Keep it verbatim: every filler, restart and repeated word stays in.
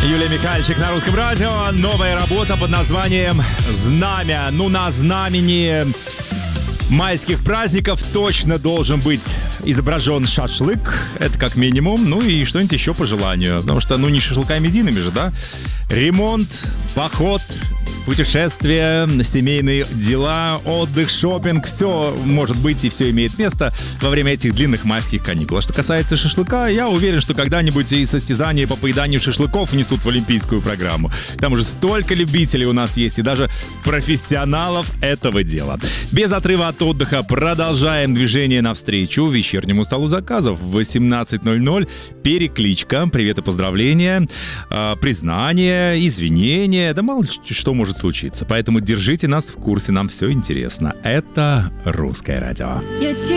Юлия Михальчик на Русском радио. Новая работа под названием «Знамя». Ну, на знамени майских праздников точно должен быть изображен шашлык. Это как минимум. Ну и что-нибудь еще по желанию. Потому что, ну, не шашлыками едиными же, да? Ремонт, поход, путешествия, семейные дела, отдых, шопинг. Все может быть и все имеет место во время этих длинных майских каникул. А что касается шашлыка, я уверен, что когда-нибудь и состязания по поеданию шашлыков внесут в олимпийскую программу. Там уже столько любителей у нас есть и даже профессионалов этого дела. Без отрыва от отдыха продолжаем движение навстречу вечернему столу заказов. В восемнадцать ноль ноль перекличка, привет и поздравления, э, признание, извинения, да мало что может случиться. Поэтому держите нас в курсе, нам все интересно. Это Русское радио.